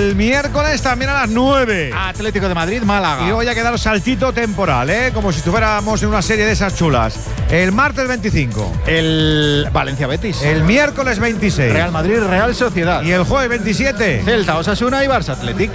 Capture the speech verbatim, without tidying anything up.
El miércoles también a las nueve. Atlético de Madrid, Málaga. Y luego ya queda el saltito temporal, ¿eh? Como si estuviéramos en una serie de esas chulas. El martes veinticinco. El Valencia Betis. El miércoles veintiséis. Real Madrid, Real Sociedad. Y el jueves veintisiete. Celta, Osasuna y Barça Athletic.